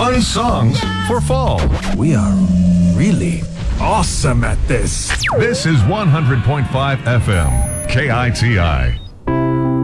fun songs for fall. We are really awesome at this. This is 100.5 FM, KITI.